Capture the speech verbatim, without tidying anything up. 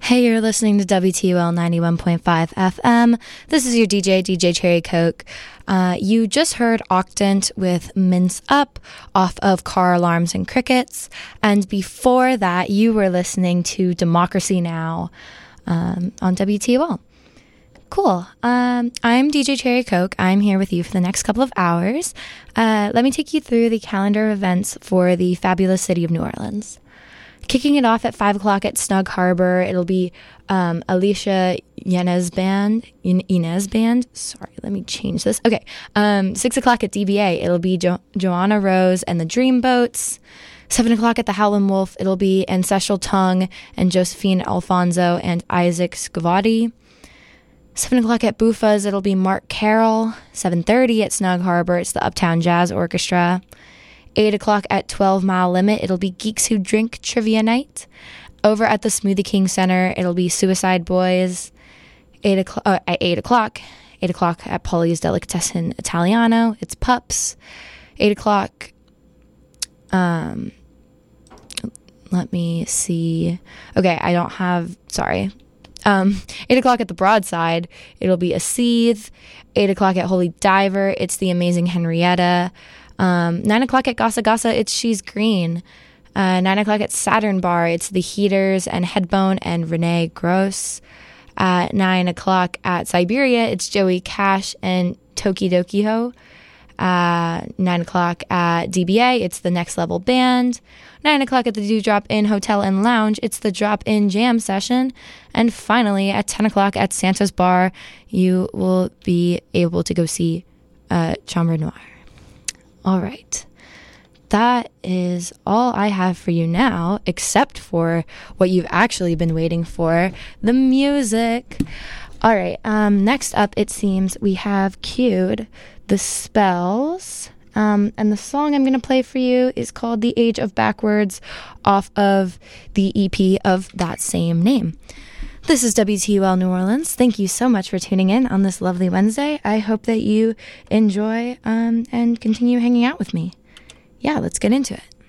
Hey, you're listening to W T U L ninety-one point five F M. This is your D J, D J Cherry Coke. Uh, you just heard Octant with Mince Up off of Car Alarms and Crickets. And before that, you were listening to Democracy Now! Um, on W T U L. Cool. Um, I'm D J Cherry Coke. I'm here with you for the next couple of hours. Uh, let me take you through the calendar of events for the fabulous city of New Orleans. Kicking it off at five o'clock at Snug Harbor, it'll be um, Alicia Yanez Band. Inez Band. Sorry, let me change this. Okay. Um, six o'clock at D B A, it'll be jo- Joanna Rose and the Dreamboats. seven o'clock at the Howlin' Wolf, it'll be Ancestral Tongue and Josephine Alfonso and Isaac Scavati. seven o'clock at Buffa's, it'll be Mark Carroll. seven thirty at Snug Harbor, it's the Uptown Jazz Orchestra. eight o'clock at twelve Mile Limit, it'll be Geeks Who Drink Trivia Night. Over at the Smoothie King Center, it'll be Suicide Boys. eight o'clock, uh, at eight o'clock. eight o'clock at Polly's Delicatessen Italiano, it's Pups. eight o'clock, um, let me see. Okay, I don't have, sorry. Um, eight o'clock at the Broadside, it'll be A Seethe. eight o'clock at Holy Diver, it's the Amazing Henrietta. Um, nine o'clock at Gasa Gasa, it's She's Green. Uh, nine o'clock at Saturn Bar, it's The Heaters and Headbone and Renee Gross. At nine o'clock at Siberia, it's Joey Cash and Tokidoki Ho. Uh, nine o'clock at D B A, it's the Next Level Band. nine o'clock at the Dewdrop Inn Hotel and Lounge, it's the Drop In Jam Session. And finally, at ten o'clock at Santa's Bar, you will be able to go see uh, Chambre Noire. All right. That is all I have for you now, except for what you've actually been waiting for, the music. All right. Um, next up, it seems we have queued The Spells. Um, and the song I'm going to play for you is called The Age of Backwards off of the E P of that same name. This is W T U L New Orleans. Thank you so much for tuning in on this lovely Wednesday. I hope that you enjoy um, and continue hanging out with me. Yeah, let's get into it.